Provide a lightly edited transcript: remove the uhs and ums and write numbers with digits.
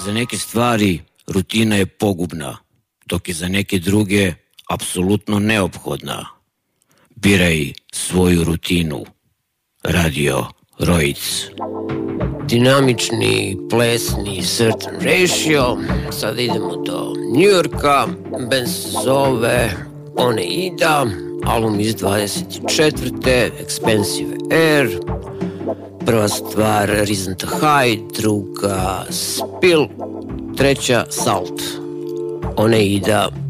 za neke stvari rutina je pogubna, dok je za neke druge apsolutno neophodna. Biraj svoju rutinu. Radio Roic. Dinamični, plesni Certain Ratio. Sada idemo do Njujorka. Band se zove Oneida. Album iz 24. Expensive Air. Prva stvar Reason to Hide, druga Spill, treća Salt. Oneida.